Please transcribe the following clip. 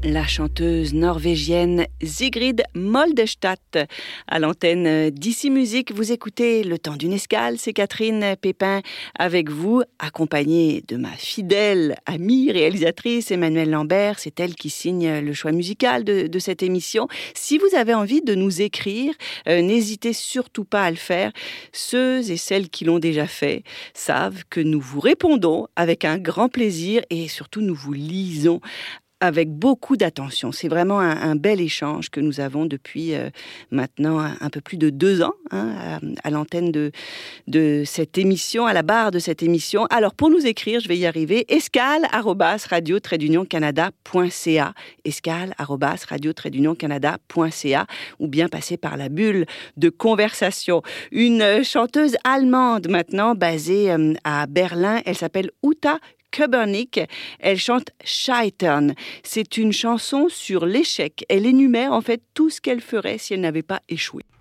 La chanteuse norvégienne Sigrid Moldestadt à l'antenne d'Ici Musique. Vous écoutez Le Temps d'une Escale, c'est Catherine Pépin avec vous, accompagnée de ma fidèle amie réalisatrice Emmanuelle Lambert. C'est elle qui signe le choix musical de cette émission. Si vous avez envie de nous écrire, n'hésitez surtout pas à le faire. Ceux et celles qui l'ont déjà fait savent que nous vous répondons avec un grand plaisir et surtout nous vous lisons avec beaucoup d'attention. C'est vraiment un bel échange que nous avons depuis maintenant un peu plus de 2 ans à l'antenne de cette émission, à la barre de cette émission. Alors, pour nous écrire, je vais y arriver, escale@radio-canada.ca, escale@radio-canada.ca, ou bien passer par la bulle de conversation. Une chanteuse allemande maintenant, basée à Berlin, elle s'appelle Uta Köbernick, elle chante Scheitern. C'est une chanson sur l'échec. Elle énumère en fait tout ce qu'elle ferait si elle n'avait pas échoué.